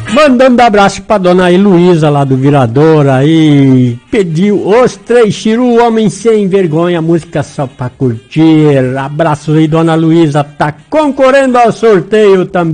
Mandando abraço pra dona Heloísa lá do Virador aí, pediu Os Três Chiru, Homem Sem Vergonha, música só pra curtir. Abraço aí, dona Heloísa, tá concorrendo ao sorteio também.